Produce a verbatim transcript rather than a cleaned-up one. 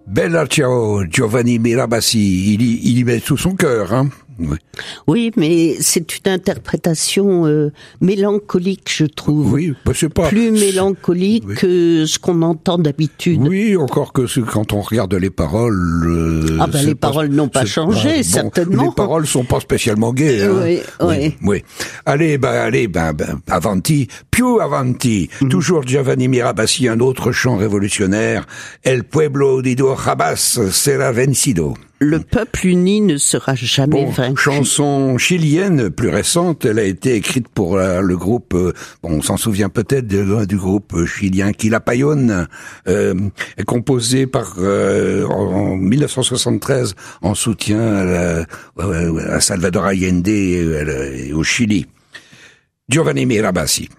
Bella ciao, Giovanni Mirabassi, il y, il y met tout son cœur, hein. Oui. Oui, mais c'est une interprétation euh, mélancolique, je trouve. Oui, bah c'est pas plus mélancolique oui. que ce qu'on entend d'habitude. Oui, encore que ce, quand on regarde les paroles. Euh, ah ben les pas, paroles n'ont pas changé, pas, certainement. Bon, les paroles sont pas spécialement gaies. Hein. Oui, oui, oui. oui. Allez, ben, allez, ben, ben avanti, più avanti. Mm-hmm. Toujours Giovanni Mirabassi, un autre chant révolutionnaire. El pueblo unido jamás será vencido. Le peuple uni ne sera jamais bon, vaincu. Chanson chilienne plus récente, elle a été écrite pour euh, le groupe, euh, bon, on s'en souvient peut-être de, du groupe chilien Quilapayún, euh, composée par euh, en mille neuf cent soixante-treize en soutien à, la, à Salvador Allende et, et au Chili. Giovanni Mirabassi.